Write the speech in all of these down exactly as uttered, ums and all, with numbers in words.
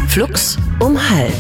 Flux um halb.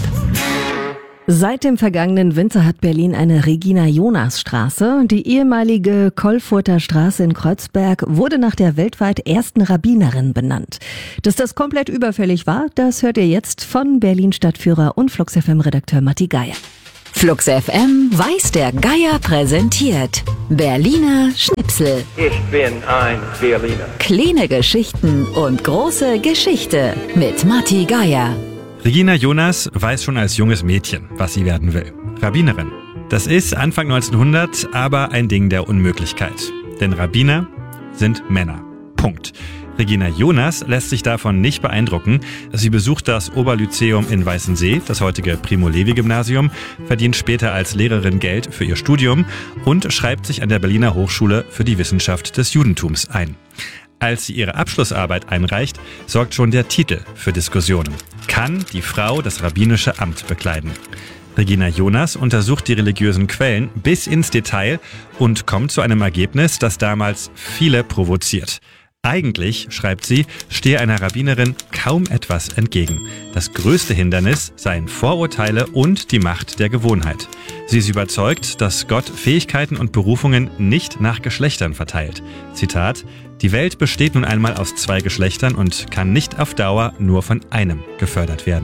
Seit dem vergangenen Winter hat Berlin eine Regina-Jonas-Straße. Die ehemalige Kollfurter Straße in Kreuzberg wurde nach der weltweit ersten Rabbinerin benannt. Dass das komplett überfällig war, das hört ihr jetzt von Berlin-Stadtführer und Flux F M-Redakteur Matti Geier. Flux F M weiß der Geier präsentiert Berliner Schnipsel. Ich bin ein Berliner. Kleine Geschichten und große Geschichte mit Matti Geier. Regina Jonas weiß schon als junges Mädchen, was sie werden will. Rabbinerin. Das ist Anfang neunzehnhundert aber ein Ding der Unmöglichkeit. Denn Rabbiner sind Männer. Punkt. Regina Jonas lässt sich davon nicht beeindrucken. Sie besucht das Oberlyzeum in Weißensee, das heutige Primo-Levi-Gymnasium, verdient später als Lehrerin Geld für ihr Studium und schreibt sich an der Berliner Hochschule für die Wissenschaft des Judentums ein. Als sie ihre Abschlussarbeit einreicht, sorgt schon der Titel für Diskussionen. Kann die Frau das rabbinische Amt bekleiden? Regina Jonas untersucht die religiösen Quellen bis ins Detail und kommt zu einem Ergebnis, das damals viele provoziert. Eigentlich, schreibt sie, stehe einer Rabbinerin kaum etwas entgegen. Das größte Hindernis seien Vorurteile und die Macht der Gewohnheit. Sie ist überzeugt, dass Gott Fähigkeiten und Berufungen nicht nach Geschlechtern verteilt. Zitat: Die Welt besteht nun einmal aus zwei Geschlechtern und kann nicht auf Dauer nur von einem gefördert werden.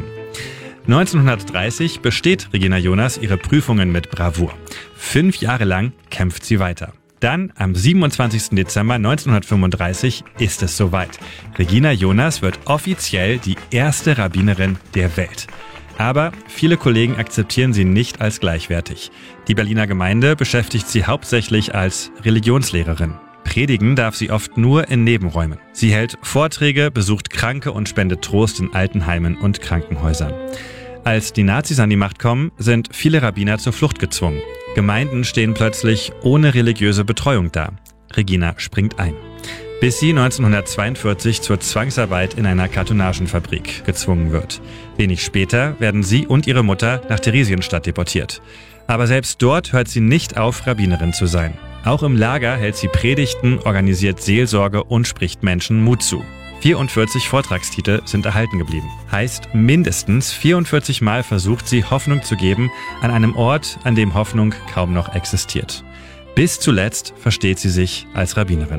neunzehnhundertdreißig besteht Regina Jonas ihre Prüfungen mit Bravour. Fünf Jahre lang kämpft sie weiter. Dann, am siebenundzwanzigsten Dezember neunzehnhundertfünfunddreißig, ist es soweit. Regina Jonas wird offiziell die erste Rabbinerin der Welt. Aber viele Kollegen akzeptieren sie nicht als gleichwertig. Die Berliner Gemeinde beschäftigt sie hauptsächlich als Religionslehrerin. Predigen darf sie oft nur in Nebenräumen. Sie hält Vorträge, besucht Kranke und spendet Trost in Altenheimen und Krankenhäusern. Als die Nazis an die Macht kommen, sind viele Rabbiner zur Flucht gezwungen. Gemeinden stehen plötzlich ohne religiöse Betreuung da. Regina springt ein. Bis sie neunzehnhundertzweiundvierzig zur Zwangsarbeit in einer Kartonagenfabrik gezwungen wird. Wenig später werden sie und ihre Mutter nach Theresienstadt deportiert. Aber selbst dort hört sie nicht auf, Rabbinerin zu sein. Auch im Lager hält sie Predigten, organisiert Seelsorge und spricht Menschen Mut zu. vierundvierzig Vortragstitel sind erhalten geblieben. Heißt, mindestens vierundvierzig Mal versucht sie, Hoffnung zu geben an einem Ort, an dem Hoffnung kaum noch existiert. Bis zuletzt versteht sie sich als Rabbinerin.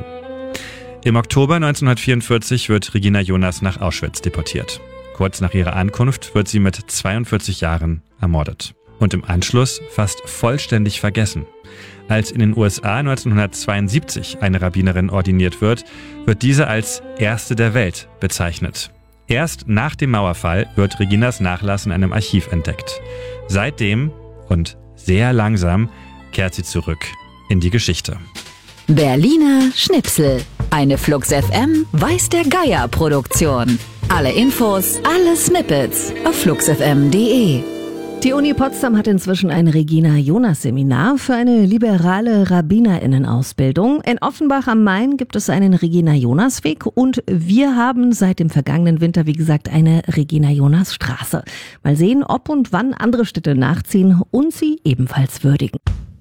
Im Oktober neunzehnhundertvierundvierzig wird Regina Jonas nach Auschwitz deportiert. Kurz nach ihrer Ankunft wird sie mit zweiundvierzig Jahren ermordet. Und im Anschluss fast vollständig vergessen. Als in den U S A neunzehnhundertzweiundsiebzig eine Rabbinerin ordiniert wird, wird diese als Erste der Welt bezeichnet. Erst nach dem Mauerfall wird Reginas Nachlass in einem Archiv entdeckt. Seitdem und sehr langsam kehrt sie zurück in die Geschichte. Berliner Schnipsel. Eine Flux F M weiß der Geier Produktion. Alle Infos, alle Snippets auf flux f m punkt d e. Die Uni Potsdam hat inzwischen ein Regina-Jonas-Seminar für eine liberale RabbinerInnen-Ausbildung. In Offenbach am Main gibt es einen Regina-Jonas-Weg und wir haben seit dem vergangenen Winter, wie gesagt, eine Regina-Jonas-Straße. Mal sehen, ob und wann andere Städte nachziehen und sie ebenfalls würdigen.